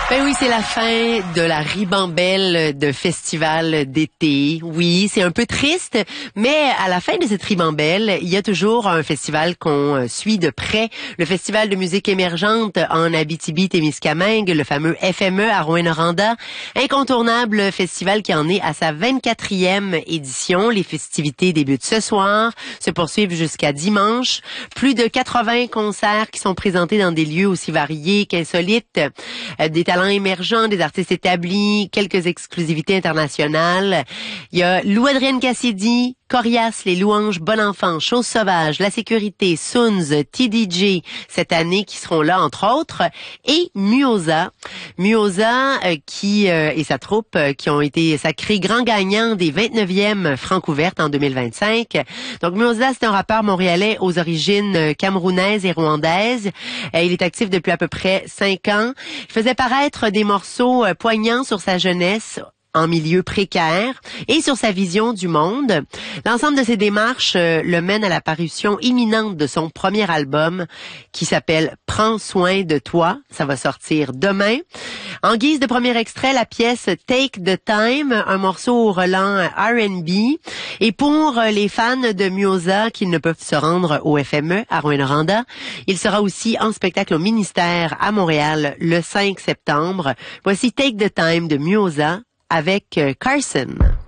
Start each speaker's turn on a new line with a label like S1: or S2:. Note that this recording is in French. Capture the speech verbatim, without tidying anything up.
S1: Ben oui, c'est la fin de la ribambelle de festival d'été. Oui, c'est un peu triste, mais à la fin de cette ribambelle, il y a toujours un festival qu'on suit de près. Le Festival de musique émergente en Abitibi-Témiscamingue, le fameux F M E à Rouyn-Noranda. Incontournable festival qui en est à sa vingt-quatrième édition. Les festivités débutent ce soir, se poursuivent jusqu'à dimanche. Plus de quatre-vingts concerts qui sont présentés dans des lieux aussi variés qu'insolites. Des talents émergents, des artistes établis, quelques exclusivités internationales. Il y a Lou-Adrienne Cassidy, Corias, Les Louanges, Bon Enfant, Chose Sauvage, La Sécurité, Soons, T D J cette année qui seront là entre autres, et Muoza. Muoza euh, qui euh, et sa troupe euh, qui ont été sacrés grands gagnants des vingt-neuvièmes Francouvertes en deux mille vingt-cinq. Donc Muoza, c'est un rappeur montréalais aux origines camerounaises et rwandaises. Euh, il est actif depuis à peu près cinq ans. Il faisait paraître des morceaux euh, poignants sur sa jeunesse en milieu précaire et sur sa vision du monde. L'ensemble de ces démarches euh, le mène à la parution imminente de son premier album qui s'appelle « Prends soin de toi ». Ça va sortir demain. En guise de premier extrait, la pièce « Take the Time », un morceau au relent R and B. Et pour les fans de Muoza qui ne peuvent se rendre au F M E à Rouyn-Noranda, il sera aussi en spectacle au Ministère à Montréal le cinq septembre. Voici « Take the Time » de Muoza avec Carson.